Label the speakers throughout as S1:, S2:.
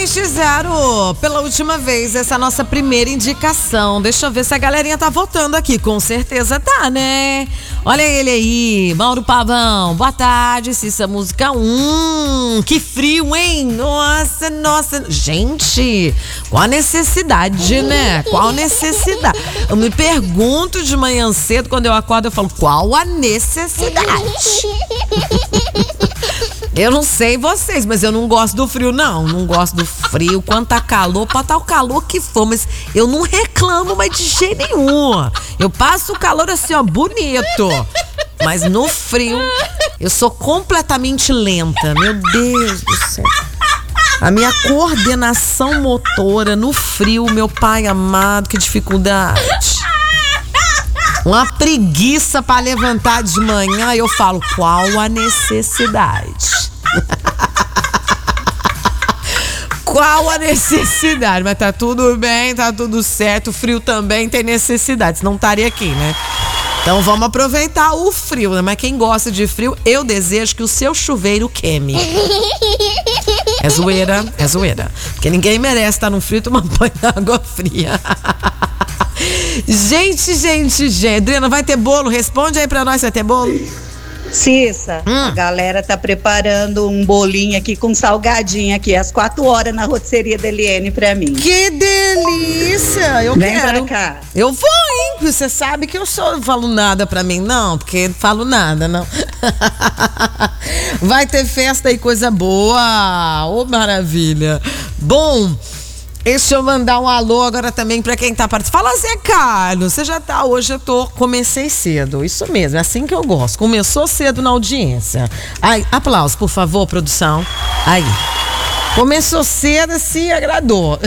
S1: 3x0, pela última vez, essa é a nossa primeira indicação. Deixa eu ver se a galerinha tá votando aqui. Com certeza tá, né? Olha ele aí, Mauro Pavão. Boa tarde, Cissa Música 1. Que frio, hein? Nossa, nossa. Gente, qual a necessidade, né? Qual a necessidade? Eu me pergunto de manhã cedo, quando eu acordo, eu falo, qual a necessidade? Eu não sei vocês, mas eu não gosto do frio, não. Não gosto do frio. Quando tá calor, pode estar o calor que for, mas eu não reclamo mais de jeito nenhum. Eu passo o calor assim, ó, bonito. Mas no frio, eu sou completamente lenta. Meu Deus do céu. A minha coordenação motora no frio, meu pai amado, que dificuldade. Uma preguiça pra levantar de manhã, eu falo, qual a necessidade? Qual a necessidade? Mas tá tudo bem, tá tudo certo. O frio também tem necessidade, senão estaria aqui, né? Então vamos aproveitar o frio, né? Mas quem gosta de frio, eu desejo que o seu chuveiro queime. É zoeira, é zoeira. Porque ninguém merece estar no frio e tomar banho de água fria. Gente. Adriana, vai ter bolo? Responde aí pra nós, vai ter bolo?
S2: Cissa, a galera tá preparando um bolinho aqui com salgadinho aqui, às 4 horas na rotisseria da Eliane pra mim.
S1: Que delícia! Eu
S2: Vem
S1: quero.
S2: pra cá.
S1: Eu vou, hein? Você sabe que eu não falo nada pra mim, não, porque não falo nada, não. Vai ter festa aí, coisa boa. Ô, maravilha. Bom, deixa eu mandar um alô agora também pra quem tá participando. Fala, Zé Carlos, você já tá, hoje comecei cedo, isso mesmo, é assim que eu gosto, começou cedo na audiência. Aí, aplausos, por favor, produção. Aí, começou cedo, se agradou.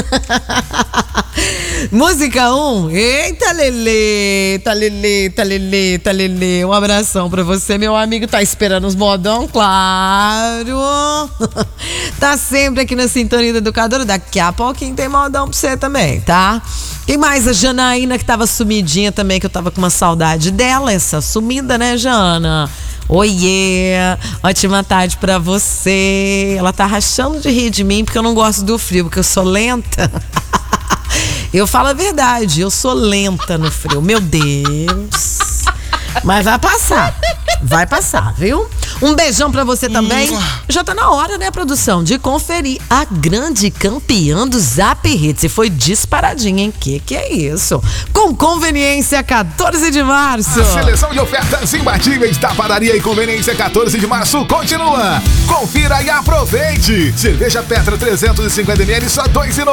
S1: Música 1, eita Lelê, tá Lelê, um abração pra você, meu amigo, tá esperando os modão, claro. Tá sempre aqui na Sintonia da Educadora, daqui a pouquinho tem modão pra você também, tá? Quem mais? A Janaína, que tava sumidinha também, que eu tava com uma saudade dela, essa sumida, né, Jana? Oiê, ótima tarde pra você. Ela tá rachando de rir de mim porque eu não gosto do frio, porque eu sou lenta. Eu falo a verdade, eu sou lenta no frio, meu Deus. Mas vai passar, viu? Um beijão pra você também. Já tá na hora, né, produção, de conferir a grande campeã do Zap Hits. E foi disparadinha, hein? Que é isso? Com conveniência, 14 de março.
S3: A seleção de ofertas imbatíveis da Padaria e Conveniência 14 de março continua. Confira e aproveite. Cerveja Petra 350ml, só R$2,90.